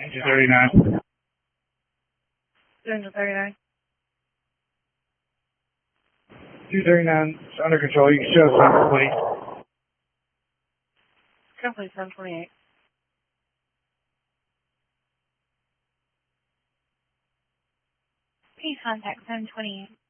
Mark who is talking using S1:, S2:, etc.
S1: 239.
S2: 239.
S1: 239, it's under control. You can show us, please.
S2: Company 728.
S3: Please contact 728.